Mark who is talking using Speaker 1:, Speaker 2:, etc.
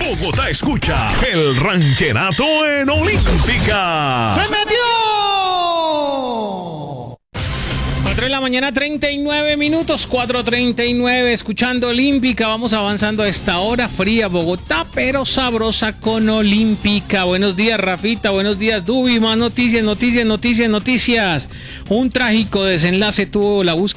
Speaker 1: Bogotá escucha el rancherato en Olímpica.
Speaker 2: ¡Se metió! 4 de la mañana, 39 minutos, 4:39, escuchando Olímpica. Vamos avanzando a esta hora, fría Bogotá, pero sabrosa con Olímpica. Buenos días, Rafita, buenos días, Dubi. Más noticias. Un trágico desenlace tuvo la búsqueda